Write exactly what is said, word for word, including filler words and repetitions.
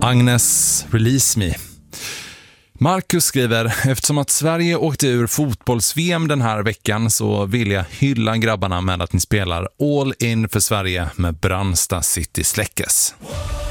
Agnes, Release Me. Marcus skriver, eftersom att Sverige åkte ur fotbolls-V M den här veckan så vill jag hylla grabbarna med att ni spelar all in för Sverige med Brandsta City släckes.